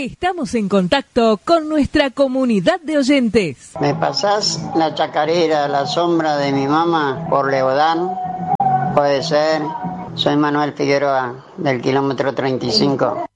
Estamos en contacto con nuestra comunidad de oyentes. ¿Me pasás la chacarera, La sombra de mi mamá, por Leodán? Puede ser. Soy Manuel Figueroa, del kilómetro 35.